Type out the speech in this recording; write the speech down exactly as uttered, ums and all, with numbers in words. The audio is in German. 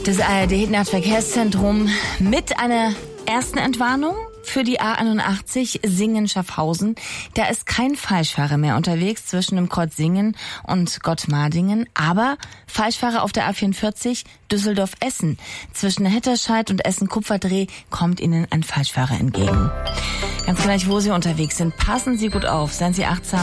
Das A R D-Verkehrszentrum mit einer ersten Entwarnung für die A einundachtzig Singen-Schaffhausen. Da ist kein Falschfahrer mehr unterwegs zwischen dem Kreuz Singen und Gottmardingen, aber Falschfahrer auf der A vierundvierzig Düsseldorf-Essen. Zwischen Hetterscheid und Essen-Kupferdreh kommt Ihnen ein Falschfahrer entgegen. Ganz gleich, wo Sie unterwegs sind, passen Sie gut auf, seien Sie achtsam.